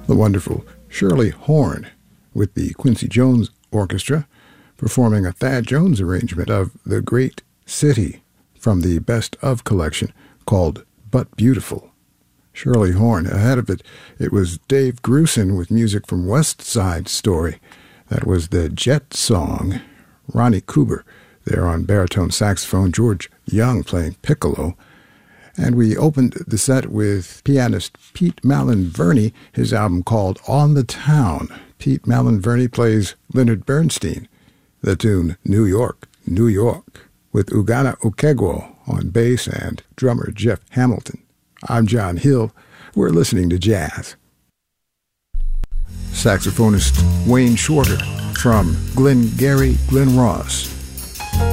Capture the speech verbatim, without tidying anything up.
the wonderful Shirley Horn with the Quincy Jones Orchestra performing a Thad Jones arrangement of The Great City from the Best Of collection called But Beautiful. Shirley Horn. Ahead of it, it was Dave Grusin with music from West Side Story. That was the Jet Song. Ronnie Cooper there on baritone saxophone, George Young playing piccolo. And we opened the set with pianist Pete Malin-Verney, his album called On the Town. Pete Malin-Verney plays Leonard Bernstein, the tune New York, New York, with Ugana Okegwo on bass and drummer Jeff Hamilton. I'm John Hill. We're listening to jazz. Saxophonist Wayne Shorter from Glengarry Glen Ross